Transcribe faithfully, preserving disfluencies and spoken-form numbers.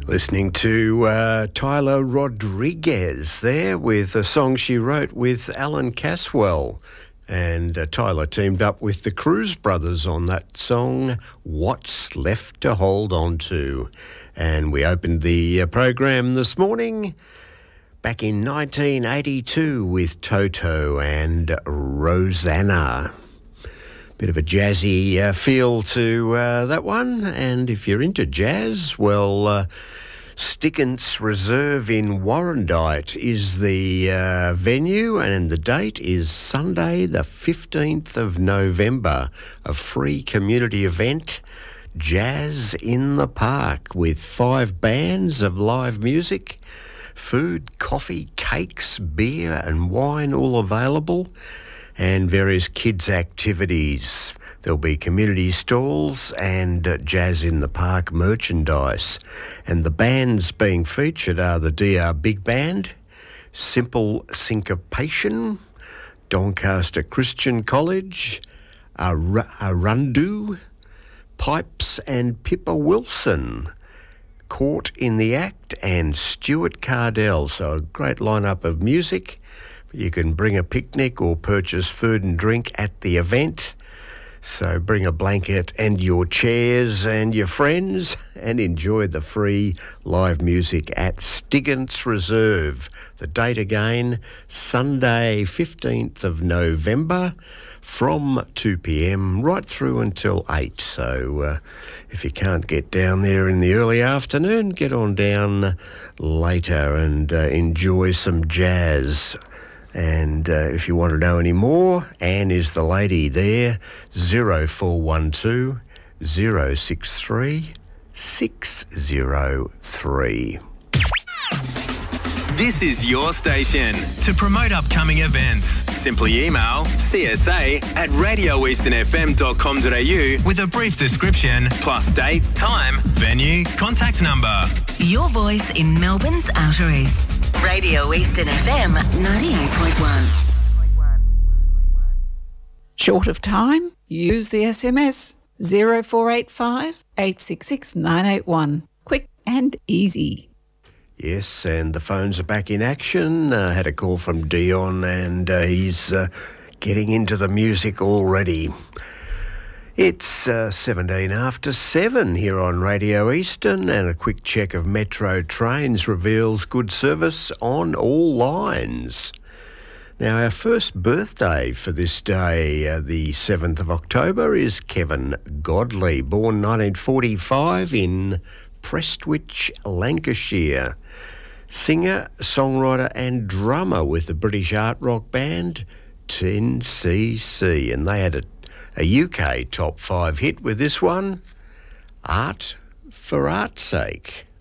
Listening to uh, Tyler Rodriguez there with a song she wrote with Alan Caswell. And uh, Tyler teamed up with the Cruz Brothers on that song, What's Left to Hold On To. And we opened the uh, program this morning back in nineteen eighty-two with Toto and Rosanna. Bit of a jazzy uh, feel to uh, that one, and if you're into jazz, well, uh, Stiggins Reserve in Warrandyte is the uh, venue, and the date is Sunday the fifteenth of November, a free community event, Jazz in the Park, with five bands of live music, food, coffee, cakes, beer and wine all available, and various kids' activities. There'll be community stalls and uh, Jazz in the Park merchandise. And the bands being featured are the D R Big Band, Simple Syncopation, Doncaster Christian College, Ar- Arundu, Pipes and Pippa Wilson, Caught in the Act and Stuart Cardell. So a great lineup of music. You can bring a picnic or purchase food and drink at the event. So bring a blanket and your chairs and your friends and enjoy the free live music at Stiggins Reserve. The date again, Sunday fifteenth of November from two p.m. right through until eight. So uh, if you can't get down there in the early afternoon, get on down later and uh, enjoy some jazz. And uh, if you want to know any more, Anne is the lady there, zero four one two, zero six three, six zero three. This is your station. To promote upcoming events, simply email c s a at radio eastern f m dot com dot a u with a brief description, plus date, time, venue, contact number. Your voice in Melbourne's Outer East. Radio Eastern F M ninety-eight point one. Short of time? Use the S M S zero four eight five, eight six six, nine eight one. Quick and easy. Yes, and the phones are back in action. I uh, had a call from Dion and uh, he's uh, getting into the music already. It's uh, seventeen after seven here on Radio Eastern, and a quick check of Metro Trains reveals good service on all lines. Now, our first birthday for this day, uh, the seventh of October, is Kevin Godley, born nineteen forty-five in Prestwich, Lancashire. Singer, songwriter and drummer with the British art rock band ten C C, and they had a A U K top five hit with this one, Art for Art's Sake.